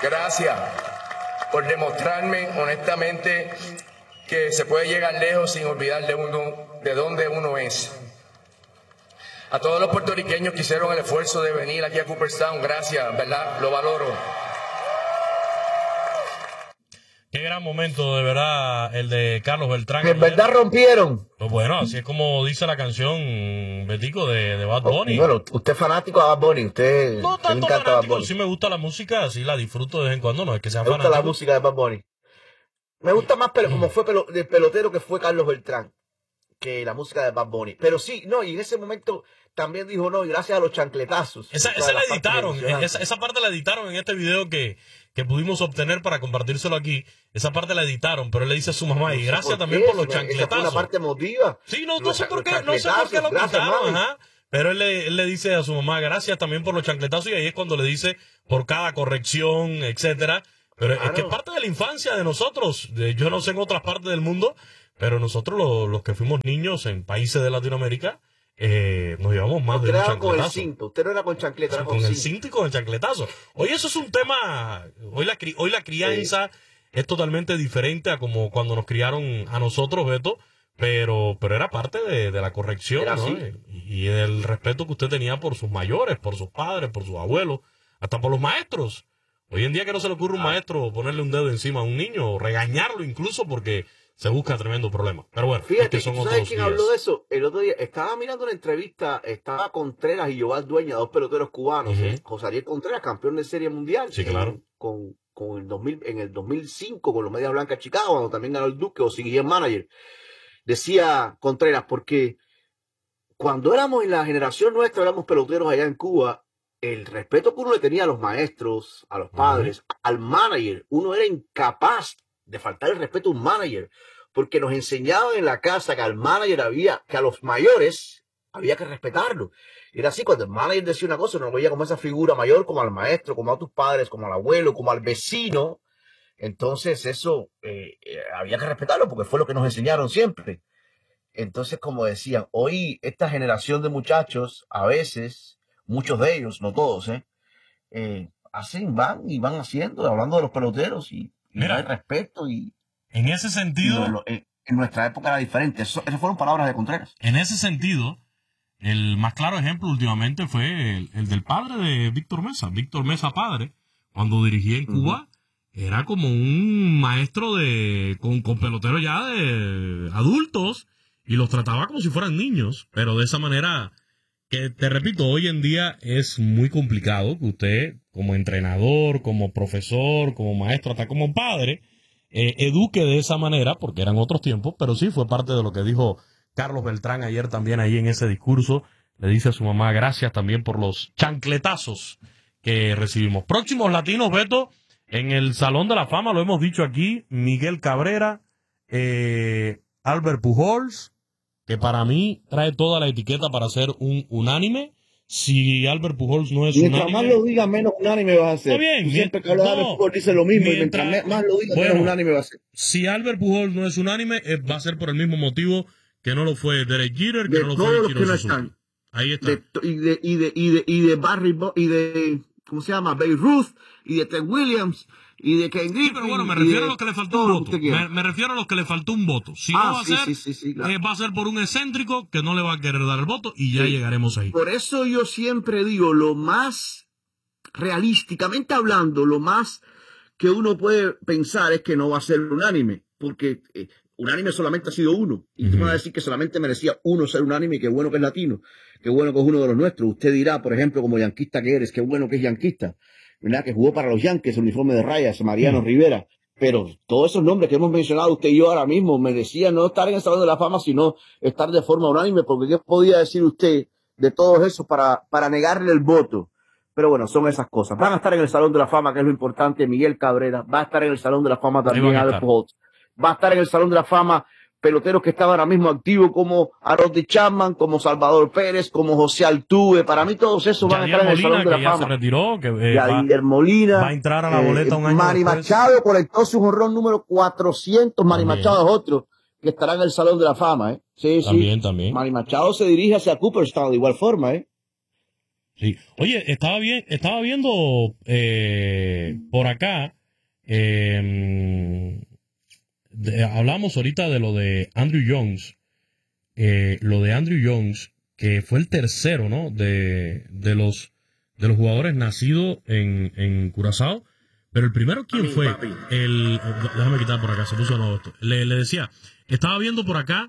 Gracias por demostrarme honestamente que se puede llegar lejos sin olvidar de dónde uno es. A todos los puertorriqueños que hicieron el esfuerzo de venir aquí a Cooperstown, gracias, ¿verdad? Lo valoro. Qué gran momento, de verdad, el de Carlos Beltrán. En verdad rompieron. Pues bueno, así es como dice la canción, Betico, de Bad Bunny. Bueno, usted es fanático de Bad Bunny. Usted no tanto encanta fanático, Bad Bunny. sí me gusta la música, sí la disfruto de vez en cuando, no es que sea fanático. Me gusta la música de Bad Bunny. Me gusta más como fue del pelotero que fue Carlos Beltrán que la música de Bad Bunny. Pero sí, no, y en ese momento también dijo no, y gracias a los chancletazos. Esa la editaron, esa parte la editaron en este video que pudimos obtener para compartírselo aquí. Esa parte la editaron, pero él le dice a su mamá, y gracias también por los chancletazos. Esa fue una parte emotiva. Sí, no sé por qué lo quitaron, ajá. Pero él le dice a su mamá, gracias también por los chancletazos, y ahí es cuando le dice por cada corrección, etcétera. Pero claro, es que es parte de la infancia de nosotros. Yo no sé en otras partes del mundo, pero nosotros los que fuimos niños en países de Latinoamérica, nos llevamos más de un chancletazo. Con el cinto, usted no era con chancleta, era con el cinto y con el chancletazo. Hoy eso es un tema, hoy la crianza es totalmente diferente a como cuando nos criaron a nosotros, Beto, pero era parte de la corrección, ¿no? Y del respeto que usted tenía por sus mayores, por sus padres, por sus abuelos, hasta por los maestros. Hoy en día que no se le ocurre a un maestro ponerle un dedo encima a un niño o regañarlo incluso porque se busca tremendo problema. Pero bueno, fíjate, ¿sabes quién habló de eso? El otro día estaba mirando una entrevista, estaba Contreras y Yoval Dueña, dos peloteros cubanos. José Ariel Contreras, campeón de Serie Mundial. Sí, claro. En el 2005 con los Medias Blancas de Chicago, cuando también ganó el Duque o siguió manager. Decía Contreras, porque cuando éramos en la generación nuestra, éramos peloteros allá en Cuba, el respeto que uno le tenía a los maestros, a los padres, al manager, uno era incapaz de faltar el respeto a un manager, porque nos enseñaban en la casa que al manager que a los mayores había que respetarlo. Era así, cuando el manager decía una cosa, no lo veía como esa figura mayor, como al maestro, como a tus padres, como al abuelo, como al vecino. Entonces eso había que respetarlo porque fue lo que nos enseñaron siempre. Entonces, como decían, hoy esta generación de muchachos, a veces, muchos de ellos, no todos, van haciendo, hablando de los peloteros y no hay respeto y en ese sentido en nuestra época era diferente. Esas fueron palabras de Contreras. En ese sentido, el más claro ejemplo últimamente fue el del padre de Víctor Mesa padre, cuando dirigía en Cuba, era como un maestro con peloteros ya de adultos y los trataba como si fueran niños, pero de esa manera que, te repito, hoy en día es muy complicado que usted, como entrenador, como profesor, como maestro, hasta como padre, eduque de esa manera, porque eran otros tiempos, pero sí fue parte de lo que dijo Carlos Beltrán ayer también ahí en ese discurso. Le dice a su mamá gracias también por los chancletazos que recibimos. Próximos latinos, Beto, en el Salón de la Fama, lo hemos dicho aquí, Miguel Cabrera, Albert Pujols, que para mí trae toda la etiqueta para ser un unánime. Si Albert Pujols no es mientras unánime... más lo diga, menos unánime vas a ser. Está bien. Siempre que habla de Albert Pujols dice lo mismo. Mientras más lo diga, menos unánime va a ser. Si Albert Pujols no es unánime, va a ser por el mismo motivo que no lo fue Derek Jeter, que no lo fue Ichiro Suzuki. Ahí está. Y de Barry, y de, ¿cómo se llama? Babe Ruth, y de Ted Williams, y de Ken Griffey. Sí, pero bueno, me refiero a los que le faltó un voto. Me refiero a los que le faltó un voto. Si no va a ser, claro, va a ser por un excéntrico que no le va a querer dar el voto y ya llegaremos ahí. Por eso yo siempre digo, lo más realísticamente hablando, lo más que uno puede pensar es que no va a ser unánime, porque unánime solamente ha sido uno. Y tú me vas a decir que solamente merecía uno ser unánime y qué bueno que es latino, qué bueno que es uno de los nuestros. Usted dirá, por ejemplo, como yanquista que eres, qué bueno que es yanquista, ¿verdad? Que jugó para los Yankees, uniforme de rayas, Mariano Rivera. Pero todos esos nombres que hemos mencionado usted y yo ahora mismo merecían no estar en el Salón de la Fama, sino estar de forma unánime, porque ¿qué podía decir usted de todos esos para negarle el voto? Pero bueno, son esas cosas. Van a estar en el Salón de la Fama, que es lo importante, Miguel Cabrera. Va a estar en el Salón de la Fama también Albert Pujols. Va a estar en el Salón de la Fama peloteros que están ahora mismo activos como Aroldis Chapman, como Salvador Pérez, como José Altuve. Para mí todos esos van a estar en el Salón de la Fama. Se retiró, Yadier Molina. Va a entrar a la boleta un año Manny después. Machado conectó su jonrón número 400. Manny Machado es otro que estará en el Salón de la Fama, Sí, también. Manny Machado se dirige hacia Cooperstown de igual forma, Sí. Oye, estaba viendo por acá, hablamos ahorita de lo de Andrew Jones, que fue el tercero, ¿no? De los jugadores nacidos en Curazao. Pero el primero, ¿quién fue? Déjame quitar por acá, se puso nuevo esto. Le decía, estaba viendo por acá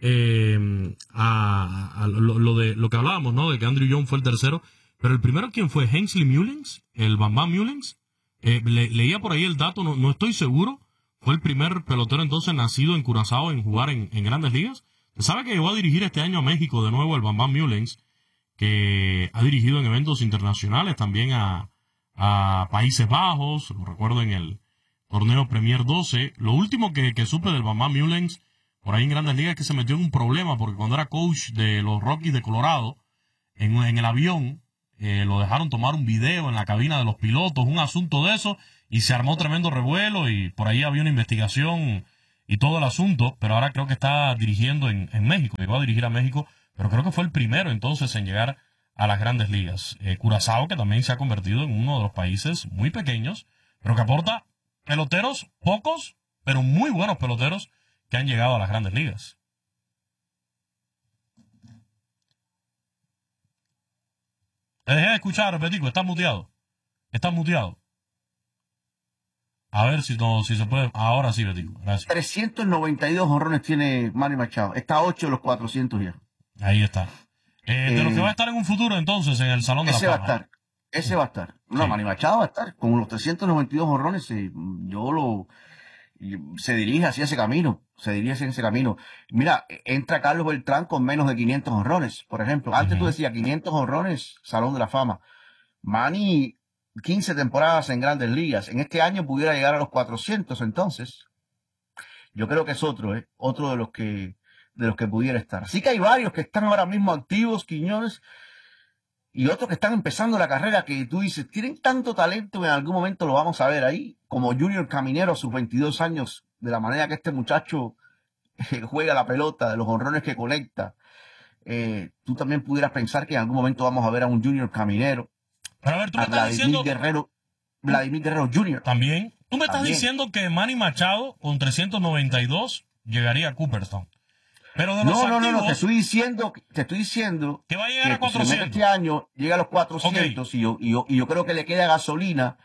lo que hablábamos, ¿no? De que Andrew Jones fue el tercero. Pero el primero, ¿quién fue? Hensley Mullins, el Bam Bam Mullins. Leía por ahí el dato, no estoy seguro. Fue el primer pelotero entonces nacido en Curazao en jugar en Grandes Ligas. Se sabe que llegó a dirigir este año a México de nuevo el Bam Bam Mullins, que ha dirigido en eventos internacionales también a Países Bajos, lo recuerdo en el torneo Premier 12. Lo último que supe del Bam Bam Mullins por ahí en Grandes Ligas es que se metió en un problema porque cuando era coach de los Rockies de Colorado, en el avión, lo dejaron tomar un video en la cabina de los pilotos, un asunto de eso, y se armó tremendo revuelo y por ahí había una investigación y todo el asunto, pero ahora creo que está dirigiendo en México, llegó a dirigir a México, pero creo que fue el primero entonces en llegar a las Grandes Ligas. Curazao, que también se ha convertido en uno de los países muy pequeños, pero que aporta peloteros, pocos, pero muy buenos peloteros que han llegado a las Grandes Ligas. Te dejé de escuchar, Petico, estás muteado. Estás muteado. A ver si se puede. Ahora sí, Petico, gracias. 392 jonrones tiene Manny Machado. Está a 8 de los 400 ya. Ahí está. De los que va a estar en un futuro entonces en el Salón de la Fama. Ese va a estar. No, sí. Manny Machado va a estar. Con los 392 jonrones, se dirige hacia ese camino. Mira, entra Carlos Beltrán con menos de 500 jonrones, por ejemplo. Antes tú decías 500 jonrones, Salón de la Fama. Manny, 15 temporadas en Grandes Ligas. En este año pudiera llegar a los 400, entonces. Yo creo que es otro de los que pudiera estar. Así que hay varios que están ahora mismo activos, Quiñones, y otros que están empezando la carrera que tú dices, tienen tanto talento que en algún momento lo vamos a ver ahí, como Junior Caminero a sus 22 años, de la manera que este muchacho juega la pelota, de los jonrones que conecta. Tú también pudieras pensar que en algún momento vamos a ver a un Junior Caminero. Pero a ver, tú me estás diciendo... Vladimir Guerrero Jr. También. Tú me estás diciendo que Manny Machado con 392 llegaría a Cooperstown. Pero de los activos, no, te estoy diciendo que va a llegar a 400. Este año llega a los 400, okay. y yo creo que le queda gasolina,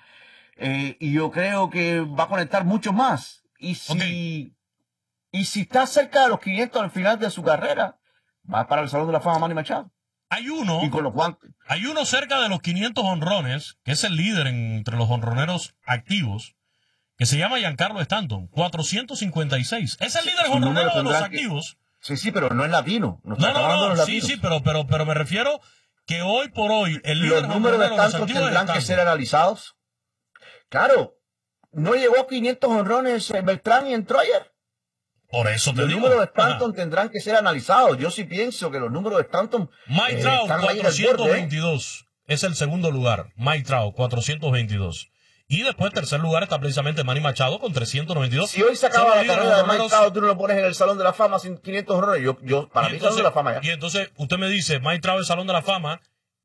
y yo creo que va a conectar mucho más. Y si está cerca de los 500 al final de su carrera, va para el Salón de la Fama Manny Machado. Hay uno cerca de los 500 honrones, que es el líder entre los honroneros activos, que se llama Giancarlo Stanton, 456. Es el líder honronero de los activos. Sí, pero no es latino. No, sí, pero me refiero que hoy por hoy el líder los números de Stanton tendrán que ser analizados. Claro, no llegó a 500 honrones Beltrán y entró ayer. Por eso te los digo. Los números de Stanton tendrán que ser analizados. Yo sí pienso que los números de Stanton... Mike Trout, 422. Es el segundo lugar. Mike Trout, 422. Y después, tercer lugar, está precisamente Manny Machado con 392. Si hoy se acaba la carrera de Mike Trout, tú no lo pones en el Salón de la Fama sin 500 honrones. Para mí, Salón de la Fama ya. Y entonces, usted me dice, Mike Trout es Salón de la Fama.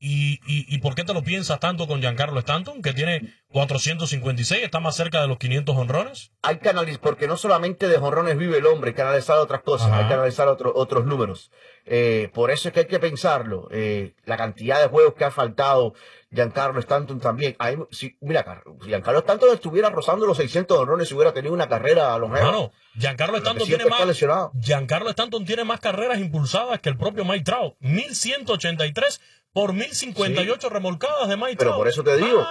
¿Y por qué te lo piensas tanto con Giancarlo Stanton, que tiene 456, está más cerca de los 500 honrones? Hay que analizar, porque no solamente de honrones vive el hombre, hay que analizar otras cosas, hay que analizar otros números. Por eso es que hay que pensarlo. La cantidad de juegos que ha faltado Giancarlo Stanton también. Mira, Giancarlo Stanton estuviera rozando los 600 honrones si hubiera tenido una carrera a los mejores. No, Giancarlo Stanton tiene más carreras impulsadas que el propio Mike Trout. 1183 por 1058 remolcadas de Mike Trout. Pero por eso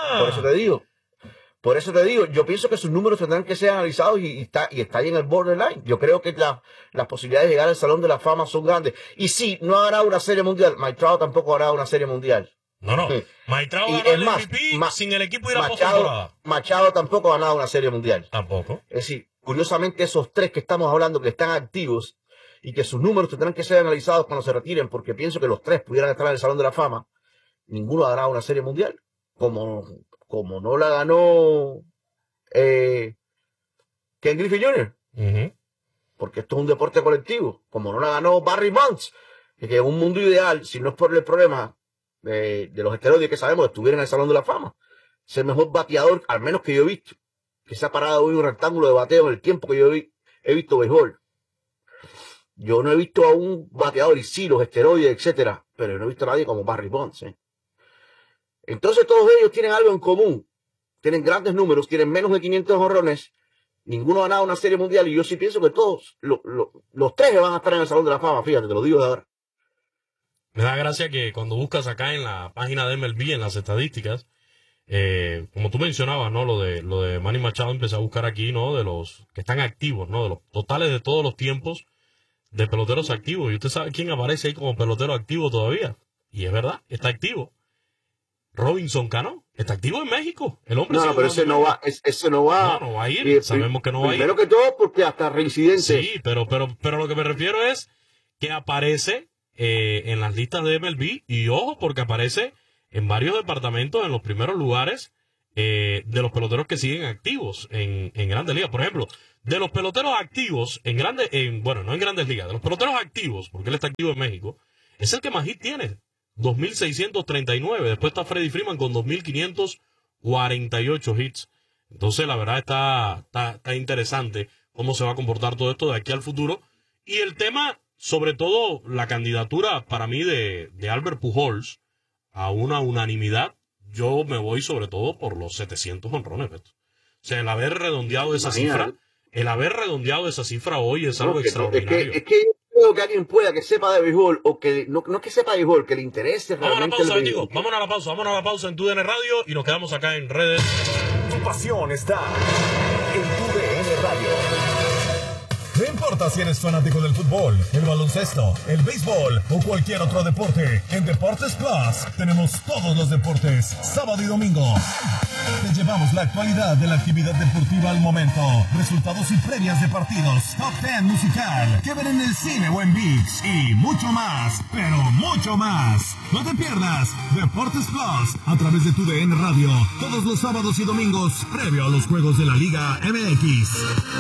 te digo, yo pienso que sus números tendrán que ser analizados y está ahí en el borderline. Yo creo que las posibilidades de llegar al Salón de la Fama son grandes. Y sí, no hará una serie mundial. Mike Trout tampoco hará una serie mundial. No. Mike Trout ganó el MVP sin el equipo ir a postemporada. Machado tampoco ha ganado una serie mundial. Tampoco. Es decir, curiosamente esos tres que estamos hablando que están activos y que sus números tendrán que ser analizados cuando se retiren, porque pienso que los tres pudieran estar en el Salón de la Fama. Ninguno ha ganado una serie mundial. Como no la ganó Ken Griffey Jr. Porque esto es un deporte colectivo. Como no la ganó Barry Bonds. Que en un mundo ideal, si no es por el problema de los esteroides que sabemos estuvieran en el Salón de la Fama. Es el mejor bateador, al menos que yo he visto, que se ha parado hoy un rectángulo de bateo en el tiempo que yo he visto béisbol. Yo no he visto a un bateador y sí, los esteroides, etcétera, pero no he visto a nadie como Barry Bonds. Entonces todos ellos tienen algo en común. Tienen grandes números, tienen menos de 500 jonrones. Ninguno ha ganado una serie mundial y yo sí pienso que todos, los tres van a estar en el Salón de la Fama, fíjate, te lo digo de ahora. Me da gracia que cuando buscas acá en la página de MLB, en las estadísticas, como tú mencionabas, ¿no? Lo de Manny Machado, empecé a buscar aquí, ¿no? De los que están activos, ¿no? De los totales de todos los tiempos de peloteros activos. Y usted sabe quién aparece ahí como pelotero activo todavía. Y es verdad, está activo. Robinson Cano está activo en México. El hombre no, pero ese no va. No va a ir. Sabemos que no va a ir. Primero que todo, porque hasta reincidente. Sí, pero lo que me refiero es que aparece en las listas de MLB. Y ojo, porque aparece en varios departamentos en los primeros lugares de los peloteros que siguen activos en Grandes Ligas. Por ejemplo, de los peloteros activos no en Grandes Ligas, de los peloteros activos, porque él está activo en México, es el que más hit tiene. 2.639. Después está Freddie Freeman con 2.548 hits. Entonces, la verdad está interesante cómo se va a comportar todo esto de aquí al futuro. Y el tema, sobre todo, la candidatura para mí de Albert Pujols a una unanimidad, yo me voy sobre todo por los 700 jonrones, Beto. O sea, el haber redondeado esa cifra hoy es algo extraordinario. Es que creo que alguien pueda que sepa de béisbol o que no que sepa de béisbol, que le interese realmente. Vámonos a la pausa en TUDN Radio y nos quedamos acá en redes. Tu pasión está en TUDN Radio. No importa si eres fanático del fútbol, el baloncesto, el béisbol o cualquier otro deporte, en Deportes Plus tenemos todos los deportes, sábado y domingo. Te llevamos la actualidad de la actividad deportiva al momento, resultados y previas de partidos, top 10 musical, que ver en el cine o en ViX y mucho más, pero mucho más. No te pierdas Deportes Plus a través de TUDN Radio, todos los sábados y domingos, previo a los juegos de la Liga MX.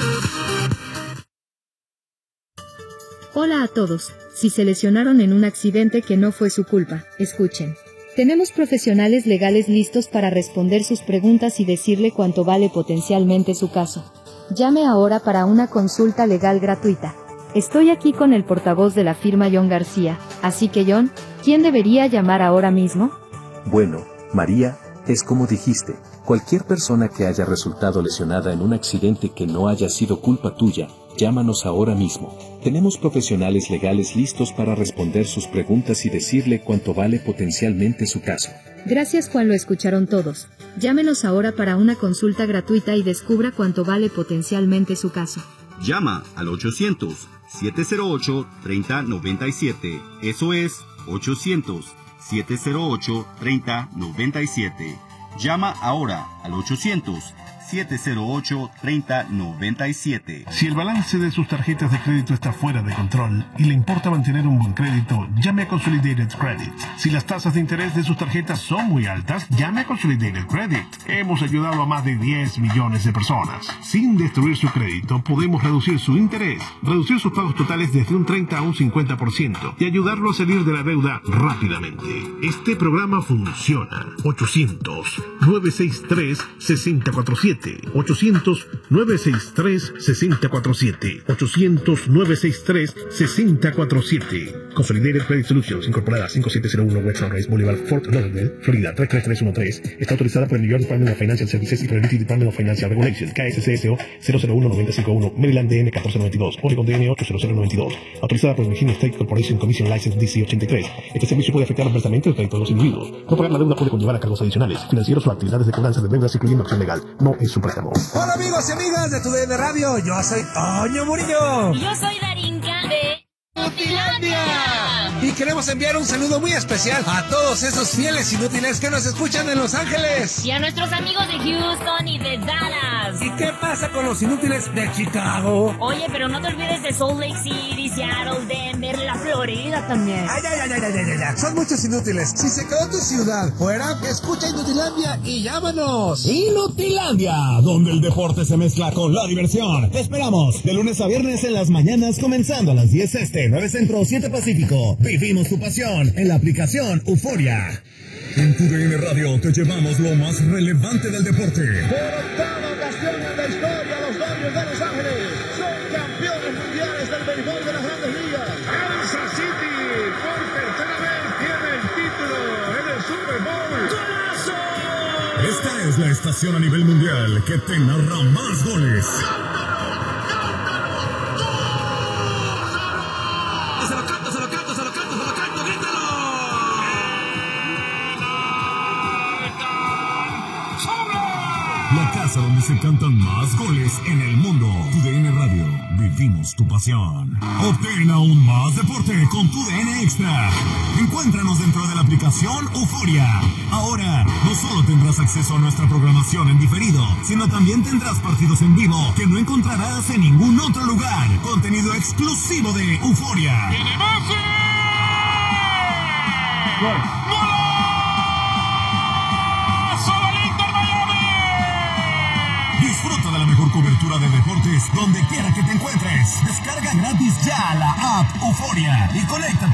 Hola a todos. Si se lesionaron en un accidente que no fue su culpa, escuchen. Tenemos profesionales legales listos para responder sus preguntas y decirle cuánto vale potencialmente su caso. Llame ahora para una consulta legal gratuita. Estoy aquí con el portavoz de la firma John García, así que John, ¿quién debería llamar ahora mismo? Bueno, María, es como dijiste, cualquier persona que haya resultado lesionada en un accidente que no haya sido culpa tuya, llámanos ahora mismo. Tenemos profesionales legales listos para responder sus preguntas y decirle cuánto vale potencialmente su caso. Gracias, Juan, lo escucharon todos. Llámenos ahora para una consulta gratuita y descubra cuánto vale potencialmente su caso. Llama al 800-708-3097. Eso es 800-708-3097. Llama ahora al 800-708-3097. Si el balance de sus tarjetas de crédito está fuera de control y le importa mantener un buen crédito, llame a Consolidated Credit. Si las tasas de interés de sus tarjetas son muy altas, llame a Consolidated Credit. Hemos ayudado a más de 10 millones de personas. Sin destruir su crédito, podemos reducir su interés, reducir sus pagos totales desde un 30 a un 50% y ayudarlo a salir de la deuda rápidamente. Este programa funciona. 800-963-6047. 800-963-6047. 800-963-6047. Consolidated Credit Solutions, incorporada 5701 West Sunrise Boulevard, Fort Lauderdale, Florida 33313. Está autorizada por el New York Department of Financial Services y por el BT Department of Financial Regulation, KSCSO 001-951, Maryland DN 1492, Oregon DN 80092. Autorizada por el Virginia State Corporation Commission License DC 83. Este servicio puede afectar adversamente el crédito de los individuos. No pagar la deuda puede conllevar a cargos adicionales, financieros o actividades de cobranza de deudas, incluyendo acción legal. No es un préstamo. Hola amigos y amigas de TUDN Radio, yo soy Toño Murillo. Y yo soy Darinka de Inutilandia. Y queremos enviar un saludo muy especial a todos esos fieles inútiles que nos escuchan en Los Ángeles. Y a nuestros amigos de Houston y de Dallas. ¿Y qué pasa con los inútiles de Chicago? Oye, pero no te olvides de Salt Lake City, Seattle, Denver, la Florida también. Ay. Son muchos inútiles. Si se quedó tu ciudad fuera, escucha Inutilandia y llámanos. Inutilandia, donde el deporte se mezcla con la diversión. Te esperamos de lunes a viernes en las mañanas, comenzando a las 10 este, 9 9 Centro, 7 Pacífico. Vivimos tu pasión en la aplicación Euforia. En TUDN Radio te llevamos lo más relevante del deporte. Por octava ocasión en la historia, los Dodgers de Los Ángeles son campeones mundiales del béisbol de las Grandes Ligas. Kansas City por tercera vez tiene el título en el Super Bowl. ¡Golazo! Esta es la estación a nivel mundial que te narra más goles. La casa donde se cantan más goles en el mundo. TUDN Radio, vivimos tu pasión. Obtén aún más deporte con TUDN Extra. Encuéntranos dentro de la aplicación Euforia. Ahora, no solo tendrás acceso a nuestra programación en diferido, sino también tendrás partidos en vivo que no encontrarás en ningún otro lugar. Contenido exclusivo de Euforia. ¡Tiene base! Disfruta de la mejor cobertura de deportes donde quiera que te encuentres. Descarga gratis ya la app Euforia y conéctate